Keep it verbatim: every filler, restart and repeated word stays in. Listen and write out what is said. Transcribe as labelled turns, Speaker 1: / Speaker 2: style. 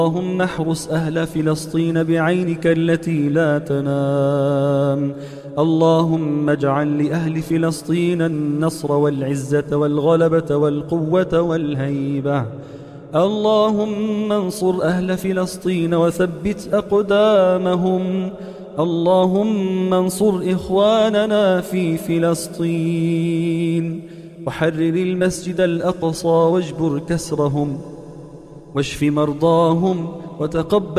Speaker 1: اللهم احرس أهل فلسطين بعينك التي لا تنام. اللهم اجعل لأهل فلسطين النصر والعزة والغلبة والقوة والهيبة. اللهم انصر أهل فلسطين وثبت أقدامهم. اللهم انصر إخواننا في فلسطين وحرر المسجد الأقصى واجبر كسرهم واشف مرضاهم وتقبل